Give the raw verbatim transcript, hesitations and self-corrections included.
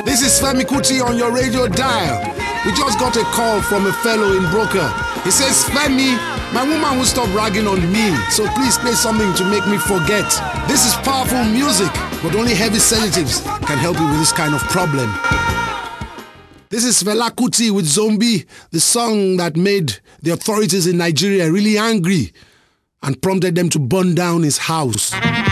This is Femi Kuti on your radio dial. We just got a call from a fellow in Broker. He says, Femi, my woman will stop ragging on me, so please play something to make me forget. This is powerful music, but only heavy sedatives can help you with this kind of problem. This is Fela Kuti with Zombie, the song that made the authorities in Nigeria really angry and prompted them to burn down his house.